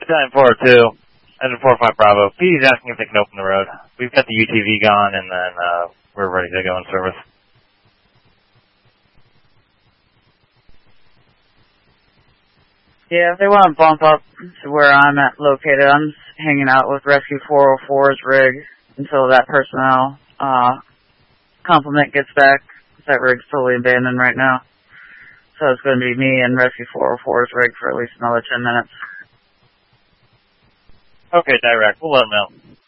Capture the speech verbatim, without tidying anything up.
Battalion four oh two, and four oh five Bravo. P D's asking if they can open the road. We've got the U T V gone, and then uh, we're ready to go in service. Yeah, if they want to bump up to where I'm at located, I'm just hanging out with Rescue four oh four's rig until that personnel uh, complement gets back. That rig's totally abandoned right now. So it's going to be me and Rescue four oh four's rig for at least another ten minutes. Okay, direct. We'll let them know.